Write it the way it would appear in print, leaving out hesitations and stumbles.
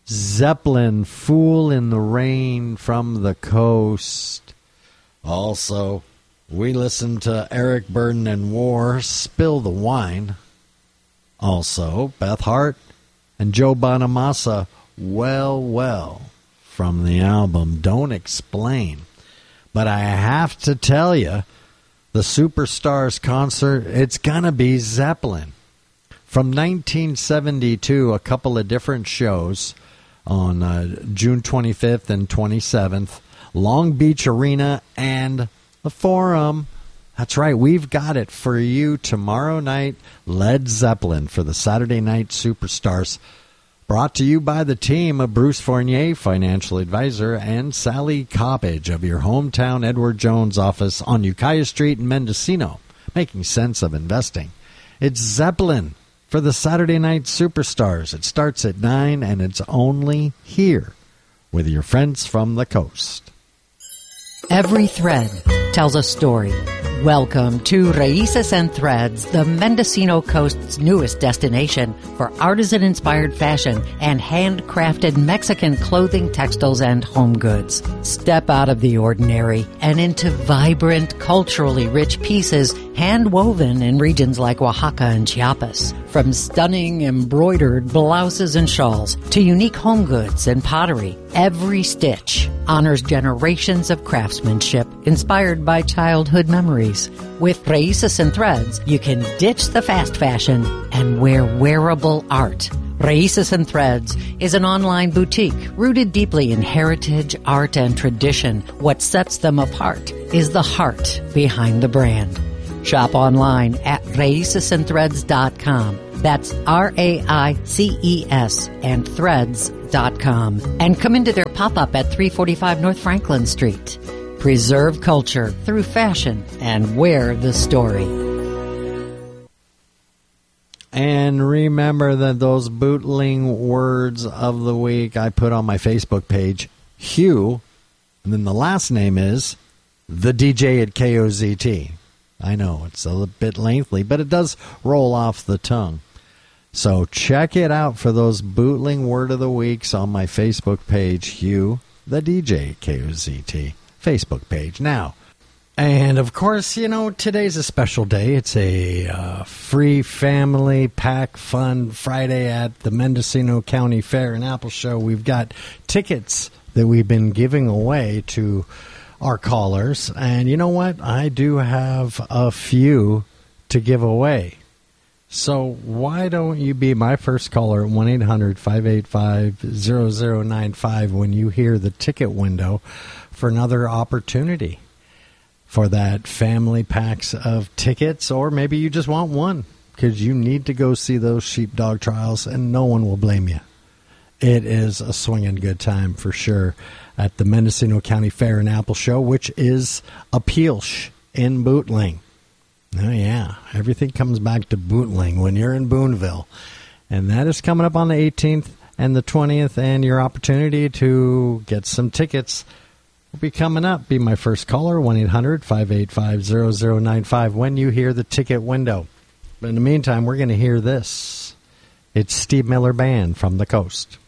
Zeppelin, Fool in the Rain from the Coast. Also, we listened to Eric Burdon and War, Spill the Wine. Also, Beth Hart and Joe Bonamassa, Well, Well, from the album Don't Explain. But I have to tell you, the Superstars concert, it's going to be Zeppelin. From 1972, a couple of different shows on June 25th and 27th, Long Beach Arena and the Forum. That's right, we've got it for you tomorrow night. Led Zeppelin for the Saturday Night Superstars. Brought to you by the team of Bruce Fournier, financial advisor, and Sally Coppage of your hometown Edward Jones office on Ukiah Street in Mendocino, making sense of investing. It's Zeppelin for the Saturday Night Superstars. It starts at 9, and it's only here with your friends from the coast. Every thread tells a story. Welcome to Raíces and Threads, the Mendocino Coast's newest destination for artisan-inspired fashion and handcrafted Mexican clothing, textiles, and home goods. Step out of the ordinary and into vibrant, culturally rich pieces hand-woven in regions like Oaxaca and Chiapas. From stunning embroidered blouses and shawls to unique home goods and pottery, every stitch honors generations of craftsmanship inspired by childhood memories. With Raíces and Threads, you can ditch the fast fashion and wear wearable art. Raíces and Threads is an online boutique rooted deeply in heritage, art, and tradition. What sets them apart is the heart behind the brand. Shop online at raicesandthreads.com. That's RAICES and threads.com. And come into their pop-up at 345 North Franklin Street. Preserve culture through fashion and wear the story. And remember that those bootling words of the week I put on my Facebook page, Hugh, and then the last name is the DJ at KOZT. I know, it's a bit lengthy, but it does roll off the tongue. So check it out for those bootling word of the weeks on my Facebook page, Hugh, the DJ at KOZT Facebook page. Now, and of course, you know, today's a special day. It's a free family pack fun Friday at the Mendocino County Fair and Apple Show. We've got tickets that we've been giving away to our callers. And you know what? I do have a few to give away. So why don't you be my first caller at 1-800-585-0095 when you hear the ticket window for another opportunity for that family packs of tickets, or maybe you just want one because you need to go see those sheepdog trials and no one will blame you. It is a swinging good time for sure at the Mendocino County Fair and Apple Show, which is a Peelsh in Bootling. Oh, yeah. Everything comes back to Bootling when you're in Boonville. And that is coming up on the 18th and the 20th, and your opportunity to get some tickets will be coming up. Be my first caller, 1-800-585-0095, when you hear the ticket window. But in the meantime, we're going to hear this. It's Steve Miller Band from the Coast.